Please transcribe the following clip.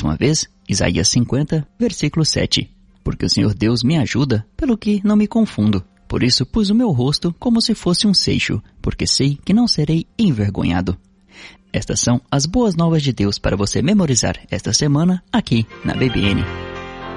uma vez, Isaías 50, versículo 7. Porque o Senhor Deus me ajuda, pelo que não me confundo. Por isso pus o meu rosto como se fosse um seixo, porque sei que não serei envergonhado. Estas são as boas novas de Deus para você memorizar esta semana aqui na BBN.